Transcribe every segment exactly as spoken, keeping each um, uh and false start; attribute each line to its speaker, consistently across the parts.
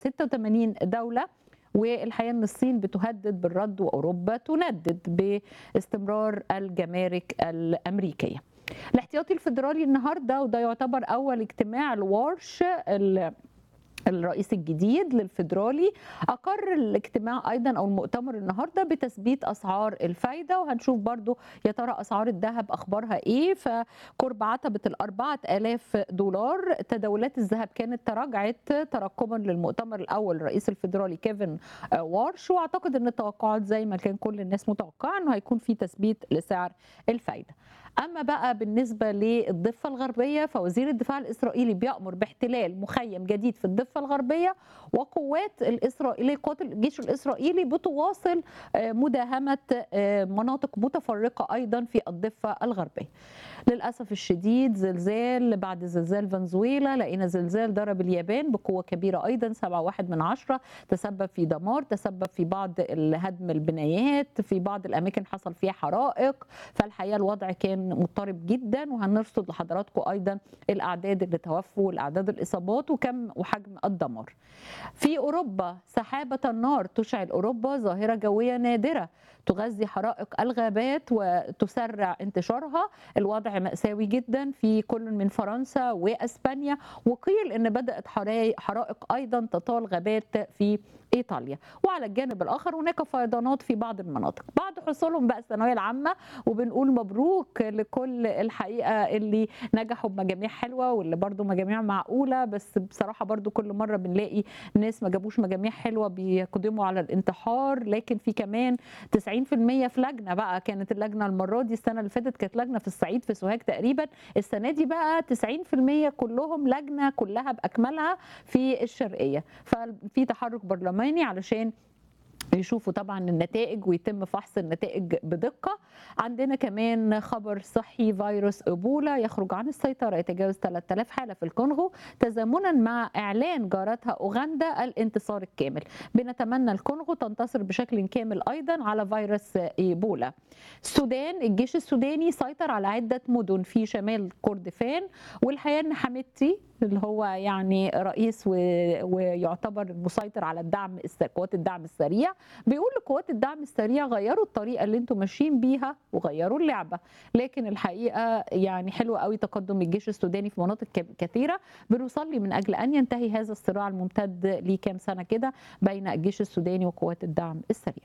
Speaker 1: ستة وثمانين دولة، والحقيقة ان الصين بتهدد بالرد واوروبا تندد باستمرار الجمارك الامريكيه. الاحتياطي الفيدرالي النهارده، وده يعتبر اول اجتماع لوارش الرئيس الجديد للفيدرالي، اقر الاجتماع ايضا او المؤتمر النهارده بتثبيت اسعار الفايده، وهنشوف برضو يا ترى اسعار الذهب اخبارها ايه. فقرب عتبه الأربعة آلاف دولار. تداولات الذهب كانت تراجعت ترقبا للمؤتمر الاول الرئيس الفيدرالي كيفن وارش، واعتقد ان التوقعات زي ما كان كل الناس متوقعه انه هيكون في تثبيت لسعر الفايده. اما بقى بالنسبه للضفه الغربيه، فوزير الدفاع الاسرائيلي بيامر باحتلال مخيم جديد في الضفه الغربيه، وقوات الاسرائيليه قوات الجيش الاسرائيلي بتواصل مداهمه مناطق متفرقه ايضا في الضفه الغربيه. للاسف الشديد زلزال بعد زلزال فنزويلا، لقينا زلزال ضرب اليابان بقوه كبيره ايضا سبعة وواحد من عشرة، تسبب في دمار، تسبب في بعض هدم البنايات، في بعض الاماكن حصل فيها حرائق. فالحقيقه الوضع كان مضطرب جدا، وهنرصد لحضراتكم ايضا الاعداد اللي توفوا والاعداد الاصابات وكم وحجم الدمار. في اوروبا سحابه النار تشعل اوروبا، ظاهره جويه نادره تغذي حرائق الغابات وتسرع انتشارها. الوضع مأساوي جدا في كل من فرنسا واسبانيا، وقيل ان بدأت حرائق ايضا تطال غابات في ايطاليا. وعلى الجانب الاخر هناك فيضانات في بعض المناطق. بعد حصولهم بقى الثانويه العامه، وبنقول مبروك لكل الحقيقه اللي نجحوا بمجاميع حلوه واللي برضو مجاميع معقوله، بس بصراحه برضو كل مره بنلاقي ناس ما جابوش مجاميع حلوه بيقدموا على الانتحار. لكن في كمان تسعين في المية في لجنه بقى، كانت اللجنه المره دي، السنه اللي فاتت كانت لجنه في الصعيد في سوهاج تقريبا، السنه دي بقى تسعين في المية كلهم لجنه كلها باكملها في الشرقيه. ففي تحرك برلماني علشان يشوفوا طبعا النتائج ويتم فحص النتائج بدقة. عندنا كمان خبر صحي، فيروس إيبولا يخرج عن السيطرة، يتجاوز ثلاثة آلاف حالة في الكونغو تزامنا مع إعلان جارتها أوغندا الانتصار الكامل. بنتمنى الكونغو تنتصر بشكل كامل أيضا على فيروس إيبولا. السودان، الجيش السوداني سيطر على عدة مدن في شمال كردفان، والحقيقة إن حميدتي اللي هو يعني رئيس ويعتبر مسيطر على الدعم قوات الدعم السريع، بيقول لقوات الدعم السريع غيروا الطريقه اللي انتم ماشيين بيها وغيروا اللعبه. لكن الحقيقه يعني حلو قوي تقدم الجيش السوداني في مناطق كثيره. بنصلي من اجل ان ينتهي هذا الصراع الممتد لكام سنه كده بين الجيش السوداني وقوات الدعم السريع.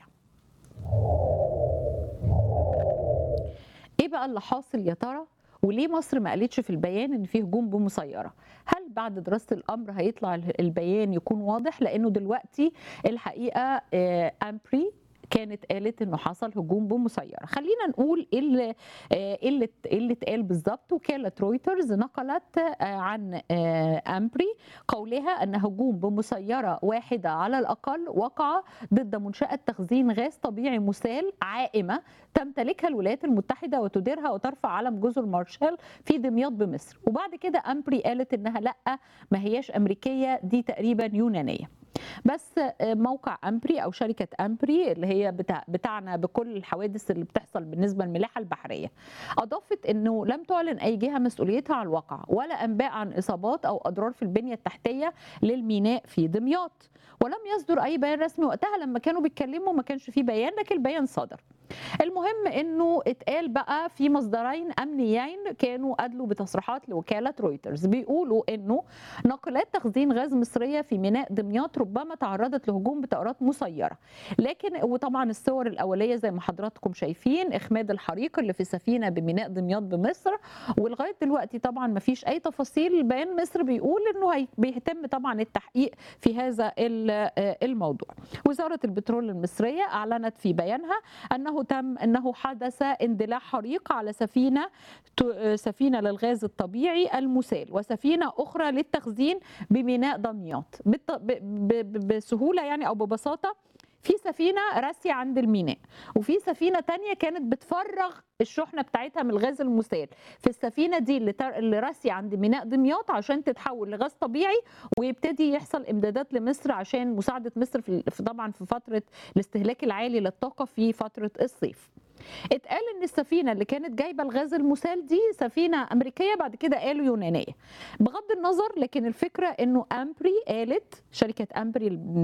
Speaker 1: ايه بقى اللي حاصل يا ترى؟ وليه مصر ما قالتش في البيان ان في هجوم بمسيره؟ هل بعد دراسه الامر هيطلع البيان يكون واضح؟ لانه دلوقتي الحقيقه امبري كانت قالت انه حصل هجوم بمسيره. خلينا نقول ايه اللي ايه اللي اللي اتقال بالظبط. وكاله رويترز نقلت عن امبري قولها ان هجوم بمسيره واحده على الاقل وقع ضد منشاه تخزين غاز طبيعي مسال عائمه تمتلكها الولايات المتحده وتديرها وترفع علم جزر مارشال في دمياط بمصر. وبعد كده امبري قالت انها لا، ما هياش امريكيه، دي تقريبا يونانيه. بس موقع امبري او شركه امبري اللي هي بتاعنا بكل الحوادث اللي بتحصل بالنسبه للملاحه البحريه، اضافت انه لم تعلن اي جهه مسؤوليتها عن الواقع ولا انباء عن اصابات او اضرار في البنيه التحتيه للميناء في دمياط، ولم يصدر اي بيان رسمي. وقتها لما كانوا بيتكلموا ما كانش في بيان، لكن البيان صدر. المهم انه اتقال بقى في مصدرين امنيين كانوا ادلوا بتصريحات لوكاله رويترز، بيقولوا انه ناقلات تخزين غاز مصريه في ميناء دمياط ربما تعرضت لهجوم بطائرات مسيره. لكن وطبعا الصور الاوليه زي ما حضراتكم شايفين اخماد الحريق اللي في سفينه بميناء دمياط بمصر. ولغايه دلوقتي طبعا ما فيش اي تفاصيل. بيان مصر بيقول انه بيتم طبعا التحقيق في هذا الموضوع. وزاره البترول المصريه اعلنت في بيانها انه تم انه حدث اندلاع حريق على سفينه سفينه للغاز الطبيعي المسال وسفينه اخرى للتخزين بميناء دمياط. بسهوله يعني او ببساطه، في سفينه راسيه عند الميناء، وفي سفينه تانية كانت بتفرغ الشحنه بتاعتها من الغاز المسال في السفينه دي اللي, تر... اللي راسيه عند ميناء دمياط عشان تتحول لغاز طبيعي ويبتدي يحصل امدادات لمصر عشان مساعده مصر في طبعا في فتره الاستهلاك العالي للطاقه في فتره الصيف. اتقال ان السفينه اللي كانت جايبه الغاز المسال دي سفينه امريكيه، بعد كده قالوا يونانيه. بغض النظر، لكن الفكره انه امبري قالت، شركه امبري